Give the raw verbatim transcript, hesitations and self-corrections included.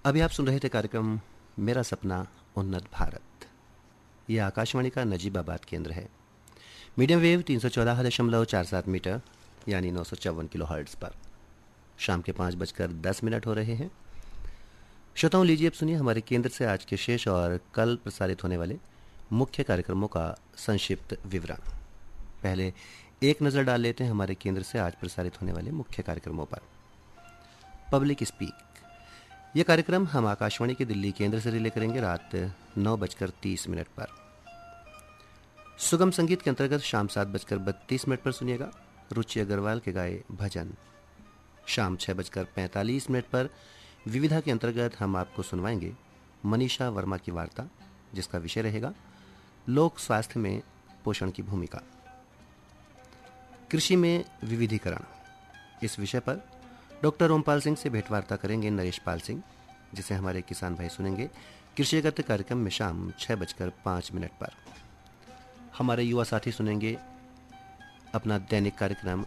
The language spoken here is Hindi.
अभी आप सुन रहे थे कार्यक्रम मेरा सपना उन्नत भारत। यह आकाशवाणी का नजीबाबाद केंद्र है। मीडियम वेव तीन सौ चौदह दशमलव चार सात मीटर यानी नौ सौ चौवन किलो हर्ट्ज पर शाम के पाँच बजकर दस मिनट हो रहे हैं। श्रोताओं, लीजिए अब सुनिए हमारे केंद्र से आज के शेष और कल प्रसारित होने वाले मुख्य कार्यक्रमों का संक्षिप्त विवरण। पहले एक नज़र डाल लेते हैं हमारे केंद्र से आज प्रसारित होने वाले मुख्य कार्यक्रमों पर। पब्लिक स्पीक, यह कार्यक्रम हम आकाशवाणी के दिल्ली केंद्र से रिले करेंगे रात नौ बजकर तीस मिनट पर। सुगम संगीत के अंतर्गत शाम सात बजकर बत्तीस मिनट पर सुनिएगा रुचि अग्रवाल के गाए भजन। शाम छः बजकर पैंतालीस मिनट पर विविधा के अंतर्गत हम आपको सुनवाएंगे मनीषा वर्मा की वार्ता, जिसका विषय रहेगा लोक स्वास्थ्य में पोषण की भूमिका। कृषि में विविधीकरण, इस विषय पर डॉक्टर ओमपाल सिंह से भेंटवार्ता करेंगे नरेश पाल सिंह, जिसे हमारे किसान भाई सुनेंगे कृषि जगत कार्यक्रम में शाम छः बजकर पाँच मिनट पर। हमारे युवा साथी सुनेंगे अपना दैनिक कार्यक्रम